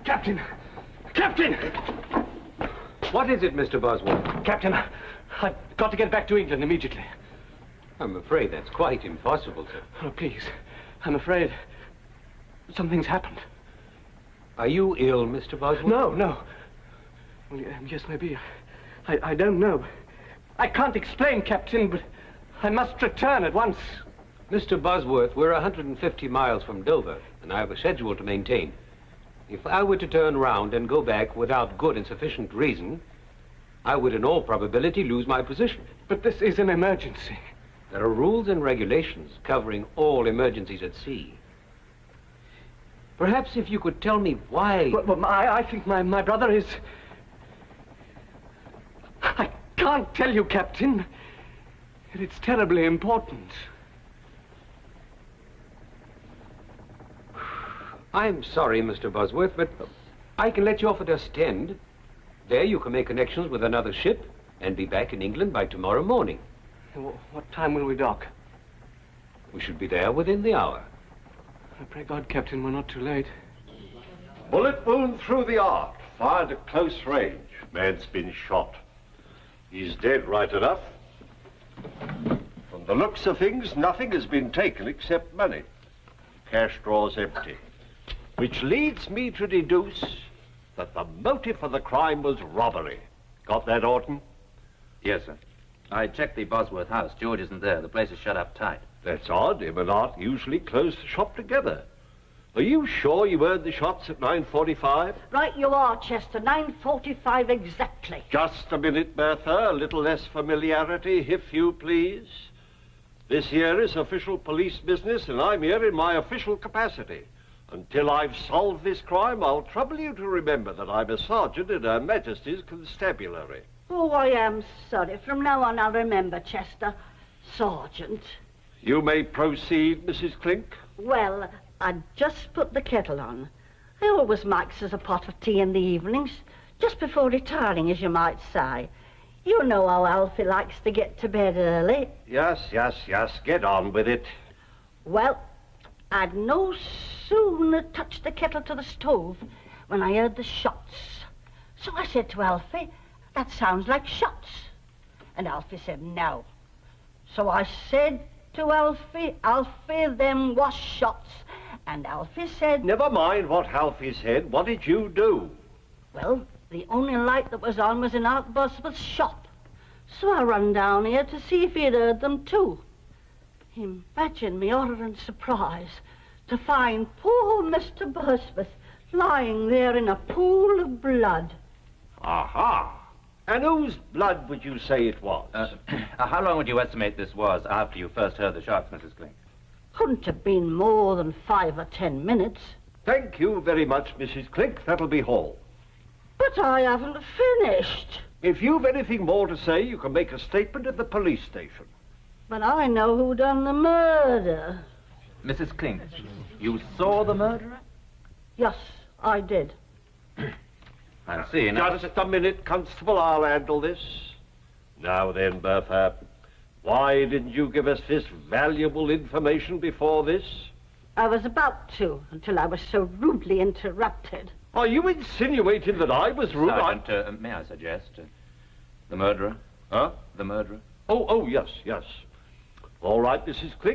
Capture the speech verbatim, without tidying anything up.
Captain! Captain! What is it, Mister Bosworth? Captain, I've got to get back to England immediately. I'm afraid that's quite impossible, sir. Oh, please. I'm afraid something's happened. Are you ill, Mister Bosworth? No, no. Well, yes, maybe. I, I don't know. I can't explain, Captain, but I must return at once. Mister Bosworth, we're one hundred fifty miles from Dover, and I have a schedule to maintain. If I were to turn round and go back without good and sufficient reason, I would in all probability lose my position. But this is an emergency. There are rules and regulations covering all emergencies at sea. Perhaps if you could tell me why... Well, well I, I think my, my brother is... I can't tell you, Captain. It's terribly important. I'm sorry, Mister Bosworth, but I can let you off at Ostend. There you can make connections with another ship and be back in England by tomorrow morning. What time will we dock? We should be there within the hour. I pray God, Captain, we're not too late. Bullet wound through the arc, fired at close range. Man's been shot. He's dead right enough. From the looks of things, nothing has been taken except money. Cash draw's empty. Which leads me to deduce that the motive for the crime was robbery. Got that, Orton? Yes, sir. I checked the Bosworth house. George isn't there. The place is shut up tight. That's odd. Him and Art usually close the shop together. Are you sure you heard the shots at nine forty-five? Right you are, Chester. nine forty-five exactly. Just a minute, Bertha. A little less familiarity, if you please. This here is official police business, and I'm here in my official capacity. Until I've solved this crime, I'll trouble you to remember that I'm a sergeant in Her Majesty's Constabulary. Oh, I am sorry. From now on, I'll remember, Chester. Sergeant. You may proceed, Missus Clink. Well, I just put the kettle on. I always makes us a pot of tea in the evenings, just before retiring, as you might say. You know how Alfie likes to get to bed early. Yes, yes, yes. Get on with it. Well, I'd no sooner touched the kettle to the stove when I heard the shots. So I said to Alfie, that sounds like shots. And Alfie said, no. So I said to Alfie, Alfie, them was shots. And Alfie said... Never mind what Alfie said. What did you do? Well, the only light that was on was in Art Bosworth's shop. So I run down here to see if he'd heard them too. Imagine me horror and surprise to find poor Mister Bosworth lying there in a pool of blood. Aha! And whose blood would you say it was? Uh, how long would you estimate this was after you first heard the shots, Missus Clink? Couldn't have been more than five or ten minutes. Thank you very much, Missus Clink. That'll be all. But I haven't finished. If you've anything more to say, you can make a statement at the police station. But I know who done the murder. Missus Clink, you saw the murderer? Yes, I did. I see. Now, Just a minute, Constable. I'll handle this. Now then, Bertha, why didn't you give us this valuable information before this? I was about to, until I was so rudely interrupted. Are you insinuating that I was rude? Sergeant, uh, may I suggest? Uh, the murderer? Huh? The murderer? Oh, oh, yes, yes. All right, Missus Clink.